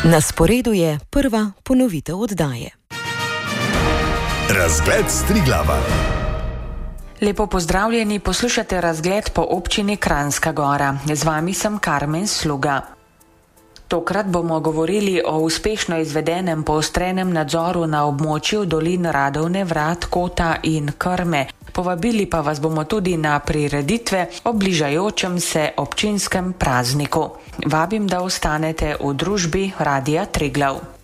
Na sporedu je prva ponovitev oddaje. Razgled s Triglava. Lepo pozdravljeni, poslušate razgled po občini Kranjska Gora. Z vami sem Karmen Sluga. Tokrat bomo govorili o uspešno izvedenem poostrenem nadzoru na območju dolin Radovne, Vrat, Kota in Krme. Povabili pa vas bomo tudi na prireditve ob bližajočem se občinskem prazniku. Vabim, da ostanete v družbi Radia Triglav.